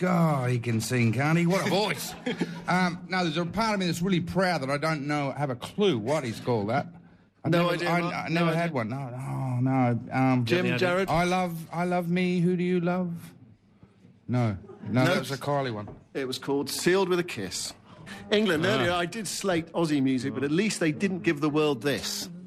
God, he can sing, can't he? What a voice. No, there's a part of me that's really proud that I don't have a clue what he's called that. I never had one. No. Jim, Jared? I love me, who do you love? No, that was a Kylie one. It was called Sealed with a Kiss. England, earlier I did slate Aussie music, but at least they didn't give the world this.